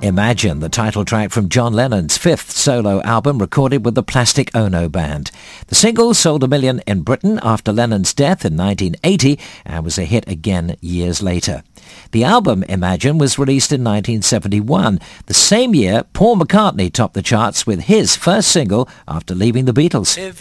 Imagine, the title track from John Lennon's fifth solo album recorded with the Plastic Ono Band. The single sold 1 million in Britain after Lennon's death in 1980 and was a hit again years later. The album, Imagine, was released in 1971. The same year, Paul McCartney topped the charts with his first single after leaving the Beatles.